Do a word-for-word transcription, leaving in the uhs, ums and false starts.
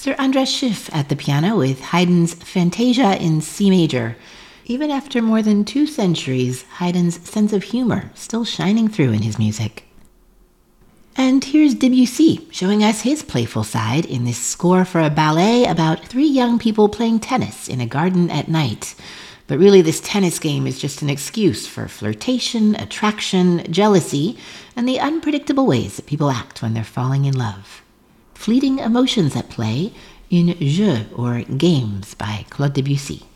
Sir Andras Schiff at the piano with Haydn's Fantasia in C major. Even after more than two centuries, Haydn's sense of humor still shining through in his music. And here's Debussy, showing us his playful side in this score for a ballet about three young people playing tennis in a garden at night. But really, this tennis game is just an excuse for flirtation, attraction, jealousy, and the unpredictable ways that people act when they're falling in love. Fleeting emotions at play in Jeux, or Games, by Claude Debussy.